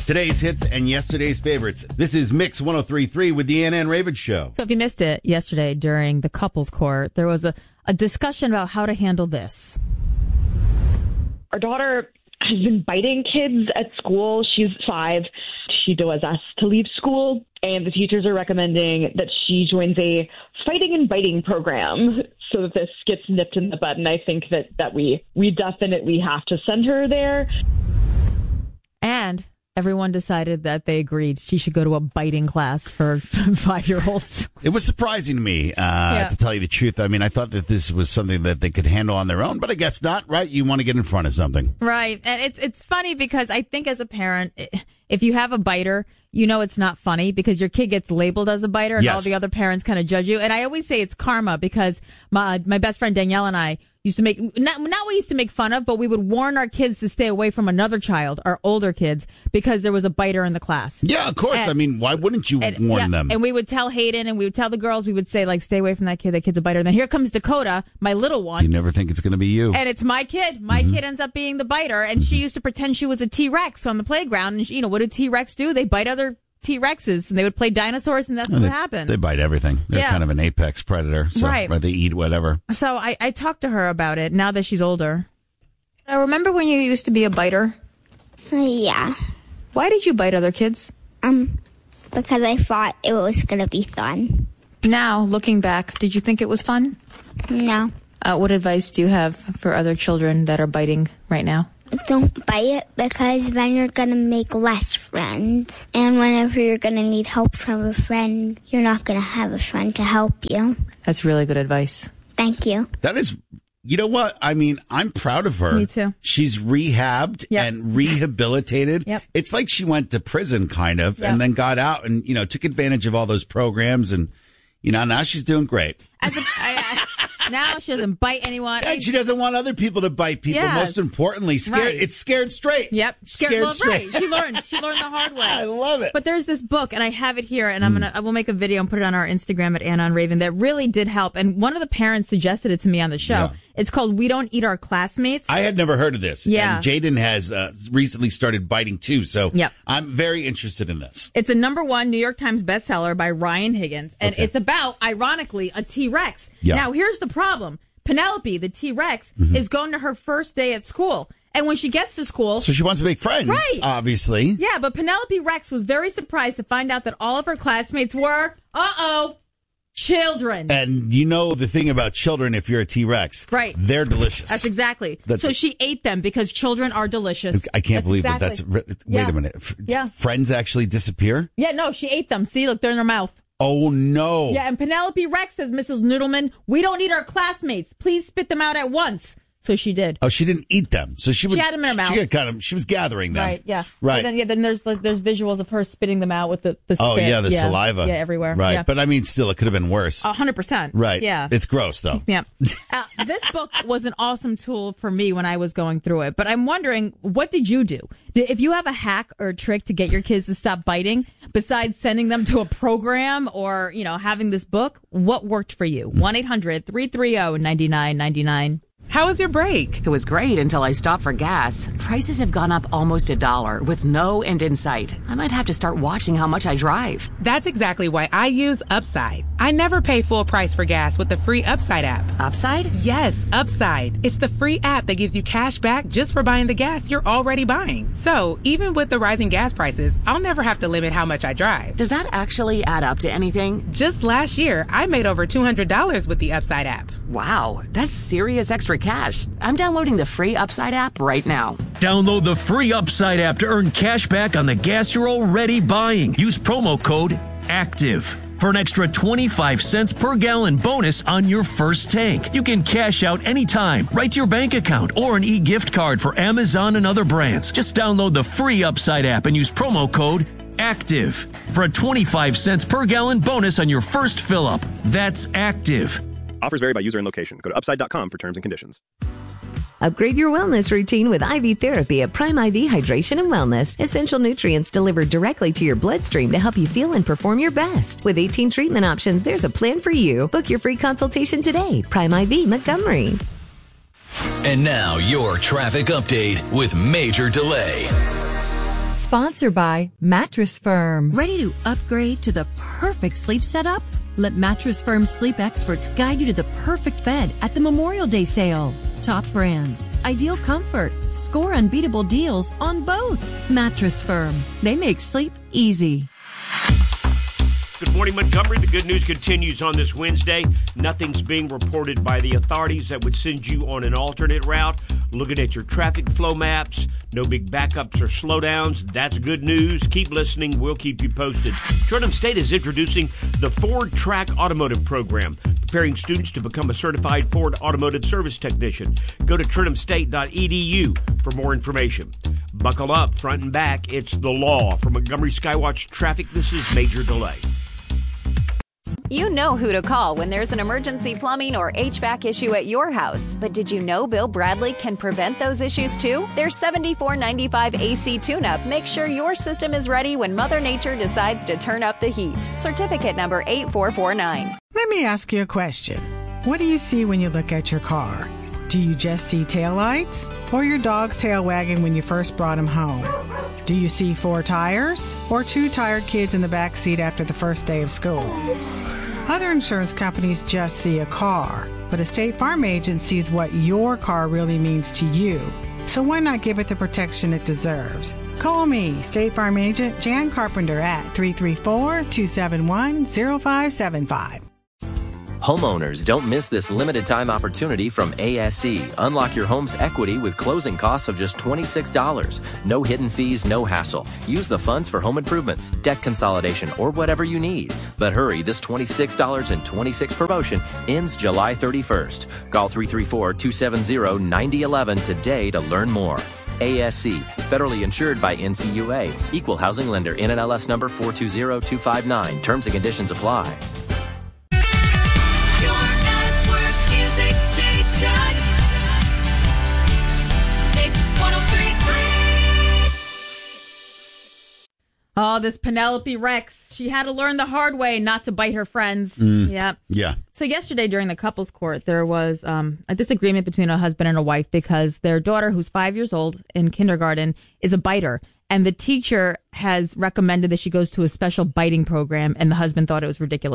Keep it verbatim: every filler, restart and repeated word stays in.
Today's hits and yesterday's favorites. This is Mix one oh three point three with the Ann Ann Ravens Show. So if you missed it yesterday during the couples court, there was a, a discussion about how to handle this. Our daughter has been biting kids at school. She's five. She was asked to leave school, and the teachers are recommending that she joins a fighting and biting program so that this gets nipped in the bud. And I think that, that we, we definitely have to send her there. And everyone decided that they agreed she should go to a biting class for five-year-olds. It was surprising to me, uh, yeah. to tell you the truth. I mean, I thought that this was something that they could handle on their own, but I guess not, right? You want to get in front of something. Right. And it's it's funny because I think as a parent, if you have a biter, you know it's not funny because your kid gets labeled as a biter and yes. all the other parents kind of judge you. And I always say it's karma because my my best friend Danielle and I used to make, not, not we used to make fun of, but we would warn our kids to stay away from another child, our older kids, because there was a biter in the class. Yeah, of course. And, I mean, why wouldn't you and, warn yeah, them? And we would tell Hayden and we would tell the girls, we would say, like, stay away from that kid. That kid's a biter. And then here comes Dakota, my little one. You never think it's going to be you. And it's my kid. My mm-hmm. kid ends up being the biter. And she used to pretend she was a T-Rex on the playground. And, she, you know, what do T-Rex do? They bite other T-Rexes, and they would play dinosaurs, and that's oh, what they, happened. They bite everything. They're yeah. kind of an apex predator, so right. Right, they eat whatever. So I, I talked to her about it now that she's older. I remember when you used to be a biter? Uh, yeah. Why did you bite other kids? Um, because I thought it was going to be fun. Now, looking back, did you think it was fun? No. Uh, what advice do you have for other children that are biting right now? Don't bite it because then you're going to make less friends. And whenever you're going to need help from a friend, you're not going to have a friend to help you. That's really good advice. Thank you. That is, you know what? I mean, I'm proud of her. Me too. She's rehabbed yep. and rehabilitated. Yep. It's like she went to prison kind of yep. and then got out and, you know, took advantage of all those programs. And, you know, now she's doing great. As a, I, I, now she doesn't bite anyone. And she doesn't want other people to bite people. Yes. Most importantly, scared. Right. It's scared straight. Yep. Scared, scared well, straight. Right. She learned. She learned the hard way. I love it. But there's this book, and I have it here, and I'm gonna. I will make a video and put it on our Instagram at Anna on Raven. That really did help. And one of the parents suggested it to me on the show. Yeah. It's called "We Don't Eat Our Classmates." I had never heard of this. Yeah. And Jaden has uh, recently started biting too. So yep. I'm very interested in this. It's a number one New York Times bestseller by Ryan Higgins, and okay. it's about, ironically, a T-Rex. Yeah. Now, here's the problem. Penelope, the T-Rex, mm-hmm. is going to her first day at school. And when she gets to school... So she wants to make friends, right. obviously. Yeah, but Penelope Rex was very surprised to find out that all of her classmates were, uh-oh, children. And you know the thing about children, if you're a T-Rex, right? They're delicious. That's exactly. That's so a, she ate them because children are delicious. I can't that's believe exactly. that. That's wait yeah. a minute. F- yeah. Friends actually disappear? Yeah, no, she ate them. See, look, they're in her mouth. Oh, no. Yeah, and Penelope Rex says, Missus Noodleman, we don't eat our classmates. Please spit them out at once. So she did. Oh, she didn't eat them. So she would. She had them in her mouth. She got kind of. She was gathering them. Right. Yeah. Right. And then, yeah. Then there's there's visuals of her spitting them out with the the spit. Oh yeah, the yeah. saliva. Yeah, everywhere. Right. Yeah. But I mean, still, it could have been worse. A hundred percent. Right. Yeah. It's gross though. Yeah. Uh, this book was an awesome tool for me when I was going through it. But I'm wondering, what did you do? If you have a hack or a trick to get your kids to stop biting, besides sending them to a program or you know having this book, what worked for you? One eight hundred three three zero nine nine nine nine. How was your break? It was great until I stopped for gas. Prices have gone up almost a dollar with no end in sight. I might have to start watching how much I drive. That's exactly why I use Upside. I never pay full price for gas with the free Upside app. Upside? Yes, Upside. It's the free app that gives you cash back just for buying the gas you're already buying. So even with the rising gas prices, I'll never have to limit how much I drive. Does that actually add up to anything? Just last year, I made over two hundred dollars with the Upside app. Wow, that's serious extra cash. I'm downloading the free Upside app right now. Download the free Upside app to earn cash back on the gas you're already buying. Use promo code ACTIVE for an extra twenty-five cents per gallon bonus on your first tank. You can cash out anytime, right to your bank account, or an e-gift card for Amazon and other brands. Just download the free Upside app and use promo code ACTIVE for a twenty-five cents per gallon bonus on your first fill-up. That's ACTIVE. Offers vary by user and location. Go to upside dot com for terms and conditions. Upgrade your wellness routine with I V therapy at Prime I V Hydration and Wellness. Essential nutrients delivered directly to your bloodstream to help you feel and perform your best. With eighteen treatment options, there's a plan for you. Book your free consultation today. Prime I V Montgomery. And now your traffic update with Major Delay. Sponsored by Mattress Firm. Ready to upgrade to the perfect sleep setup? Let Mattress Firm sleep experts guide you to the perfect bed at the Memorial Day sale. Top brands, ideal comfort, score unbeatable deals on both. Mattress Firm. They make sleep easy. Good morning, Montgomery. The good news continues on this Wednesday. Nothing's being reported by the authorities that would send you on an alternate route. Looking at your traffic flow maps, no big backups or slowdowns. That's good news. Keep listening. We'll keep you posted. Trenton State is introducing the Ford Track Automotive Program, preparing students to become a certified Ford Automotive Service Technician. Go to trenton state dot e d u for more information. Buckle up, front and back. It's the law. For Montgomery Skywatch Traffic, this is Major Delay. You know who to call when there's an emergency plumbing or H V A C issue at your house. But did you know Bill Bradley can prevent those issues too? Their seventy-four ninety-five A C tune-up makes sure your system is ready when Mother Nature decides to turn up the heat. Certificate number eight four four nine. Let me ask you a question. What do you see when you look at your car? Do you just see taillights or your dog's tail wagging when you first brought him home? Do you see four tires or two tired kids in the back seat after the first day of school? Other insurance companies just see a car, but a State Farm agent sees what your car really means to you. So why not give it the protection it deserves? Call me, State Farm agent Jan Carpenter at three three four, two seven one, zero five seven five. Homeowners, don't miss this limited time opportunity from A S E. Unlock your home's equity with closing costs of just twenty-six dollars. No hidden fees, no hassle. Use the funds for home improvements, debt consolidation, or whatever you need. But hurry, this twenty-six dollars and twenty-six cents promotion ends July thirty-first. Call three three four, two seven zero, nine zero one one today to learn more. A S E, federally insured by N C U A. Equal housing lender, N M L S number four two zero two five nine. Terms and conditions apply. Oh, this Penelope Rex. She had to learn the hard way not to bite her friends. Mm. Yep. Yeah. So yesterday during the couples court, there was um, a disagreement between a husband and a wife because their daughter, who's five years old in kindergarten, is a biter. And the teacher has recommended that she goes to a special biting program, and the husband thought it was ridiculous.